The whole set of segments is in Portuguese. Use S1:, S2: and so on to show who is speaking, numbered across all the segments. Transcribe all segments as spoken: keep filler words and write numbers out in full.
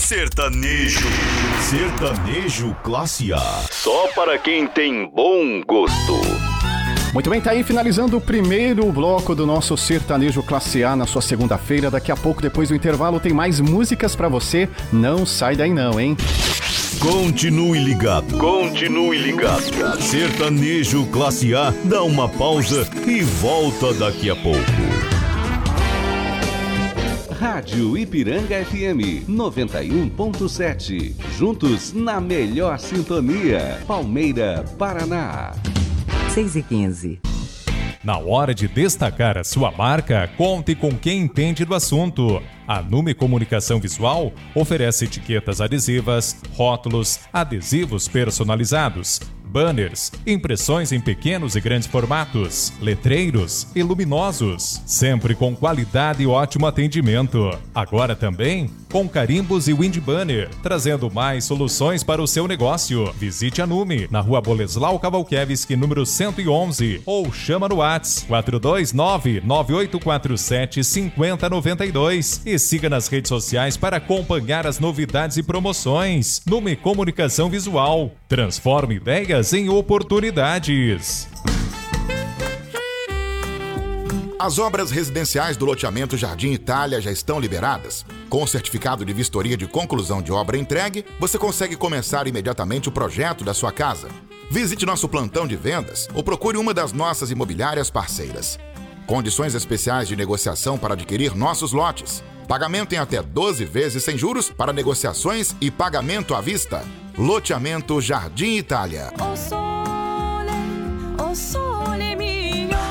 S1: Sertanejo. Sertanejo classe A.
S2: Só para quem tem bom gosto.
S3: Muito bem, tá aí finalizando o primeiro bloco do nosso Sertanejo Classe A na sua segunda-feira. Daqui a pouco, depois do intervalo, tem mais músicas pra você. Não sai daí não, hein?
S1: Continue ligado.
S2: Continue ligado.
S1: Sertanejo Classe A dá uma pausa e volta daqui a pouco.
S4: Rádio Ipiranga F M noventa e um ponto sete. Juntos na melhor sintonia. Palmeira, Paraná.
S5: seis e quinze.
S6: Na hora de destacar a sua marca, conte com quem entende do assunto. A Nume Comunicação Visual oferece etiquetas adesivas, rótulos, adesivos personalizados, banners, impressões em pequenos e grandes formatos, letreiros e luminosos, sempre com qualidade e ótimo atendimento. Agora também com carimbos e wind banner, trazendo mais soluções para o seu negócio. Visite a Nume, na rua Boleslau Cavalkiewicz, número cento e onze, ou chama no WhatsApp quatro dois nove, nove oito quatro sete, cinco zero nove dois e siga nas redes sociais para acompanhar as novidades e promoções. Nume Comunicação Visual. Transforme ideias em oportunidades.
S7: As obras residenciais do loteamento Jardim Itália já estão liberadas. Com o certificado de vistoria de conclusão de obra entregue, você consegue começar imediatamente o projeto da sua casa. Visite nosso plantão de vendas ou procure uma das nossas imobiliárias parceiras. Condições especiais de negociação para adquirir nossos lotes. Pagamento em até doze vezes sem juros para negociações e pagamento à vista. Loteamento Jardim Itália.
S8: O sole, o sole mio.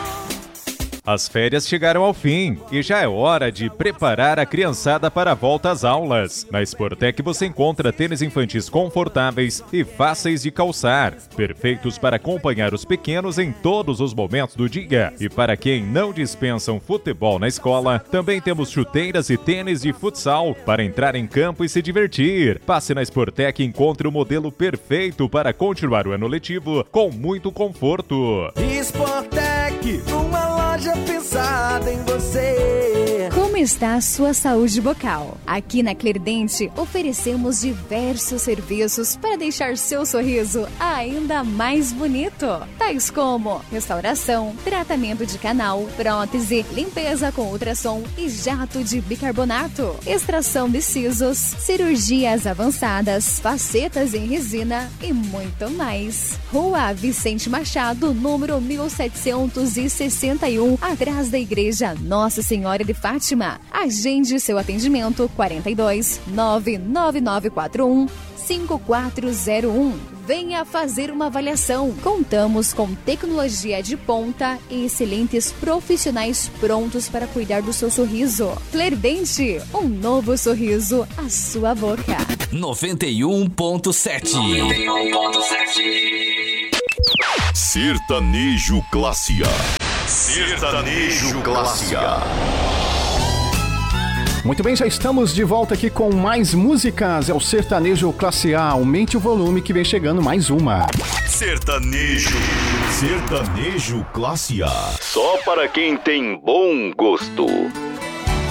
S6: As férias chegaram ao fim e já é hora de preparar a criançada para a volta às aulas. Na Sportec você encontra tênis infantis confortáveis e fáceis de calçar, perfeitos para acompanhar os pequenos em todos os momentos do dia. E para quem não dispensa um futebol na escola, também temos chuteiras e tênis de futsal para entrar em campo e se divertir. Passe na Sportec e encontre o modelo perfeito para continuar o ano letivo com muito conforto.
S9: Sportec, uma loja pensada em você.
S10: Como está a sua saúde bucal? Aqui na Clerdente oferecemos diversos serviços para deixar seu sorriso ainda mais bonito, tais como restauração, tratamento de canal, prótese, limpeza com ultrassom e jato de bicarbonato, extração de sisos, cirurgias avançadas, facetas em resina e muito mais. Rua Vicente Machado, número mil setecentos e sessenta e um, atrás da Igreja Nossa Senhora de Fátima. Agende seu atendimento quarenta e dois, nove nove nove quatro um, cinco quatro zero um. Venha fazer uma avaliação. Contamos com tecnologia de ponta e excelentes profissionais prontos para cuidar do seu sorriso. Clerdente, um novo sorriso à sua boca.
S11: noventa e um ponto sete.
S1: noventa e um ponto sete. Sertanejo Classe A. Sertanejo Classe A.
S3: Muito bem, já estamos de volta aqui com mais músicas. É o Sertanejo Classe A. Aumente o volume que vem chegando mais uma.
S1: Sertanejo. Sertanejo Classe A.
S2: Só para quem tem bom gosto.